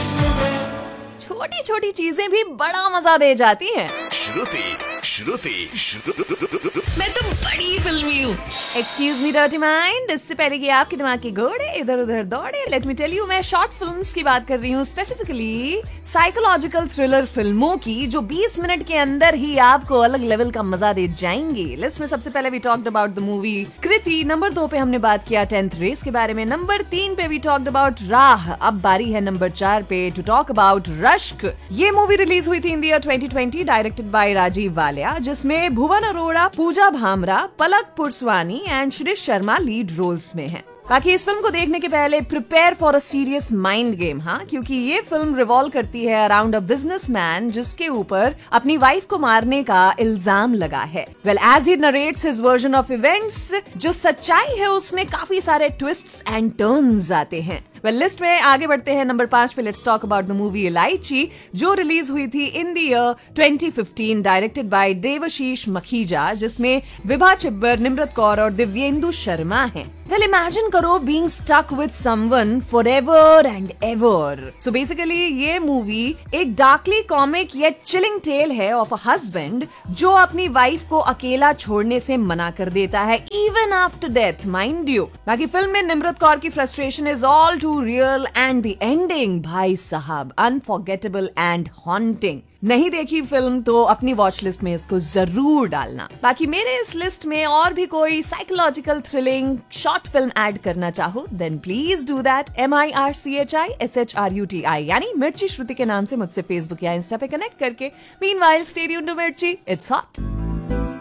छोटी छोटी चीजें भी बड़ा मजा दे जाती हैं। मैं तो बड़ी फिल्मी हूँ। एक्सक्यूज मी डर्टी माइंड, इससे पहले कि आपके दिमाग के घोड़े इधर उधर दौड़े, लेट मी टेल यू, मैं शॉर्ट फिल्म्स की बात कर रही हूँ, स्पेसिफिकली साइकोलॉजिकल थ्रिलर फिल्मों की, जो 20 मिनट के अंदर ही आपको अलग लेवल का मजा दे जाएंगी। लिस्ट में सबसे पहले we talked about the movie Kriti, number 2 पे हमने बात किया 10th रेस के बारे में, नंबर 3 पे वी टॉक्ड अबाउट राह, अब बारी है नंबर 4 पे टू टॉक अबाउट रश्क। ये मूवी रिलीज हुई थी इन year 2020, directed by Rajiv Walia, जिसमें भुवन अरोड़ा, पूजा भामरा, पलक Purswani and Shrish Sharma lead roles में हैं। बाकी इस फिल्म को देखने के पहले prepare for a serious mind game, हाँ, क्योंकि ये फिल्म रिवॉल्व करती है अराउंड अ बिजनेसमैन जिसके ऊपर अपनी वाइफ को मारने का इल्जाम लगा है। Well, as he narrates his version of events, जो सच्चाई है उसमें काफी सारे ट्विस्ट्स एंड टर्न्स आते हैं। वेल, लिस्ट में आगे बढ़ते हैं नंबर 5 पे। Let's talk about the movie इलायची, जो रिलीज हुई थी in the year 2015, directed by Devashish Makhija, जिसमें विभा चिब्बर, निम्रत कौर और दिव्येंदु शर्मा हैं। वेल, इमेजिन करो being stuck with someone forever and ever. So basically ये मूवी एक darkly comic yet chilling tell है ऑफ अ हस्बैंड जो अपनी वाइफ को अकेला छोड़ने से मना कर देता है, even after death, mind you. बाकी फिल्म में निम्रत कौर की frustration is all to real and the ending, भाई साहब, अनफॉरगेटेबल एंड हॉन्टिंग। नहीं देखी फिल्म तो अपनी वॉच लिस्ट में इसको जरूर डालना। बाकी मेरे इस लिस्ट में और भी कोई psychological thrilling short film add करना चाहो, then please do that. MIRCHISHRUTI यानी मिर्ची श्रुति के नाम से मुझसे फेसबुक या इंस्टा पे कनेक्ट करके। मीनवाइल स्टे ट्यून्ड टू मिर्ची, इट्स हॉट।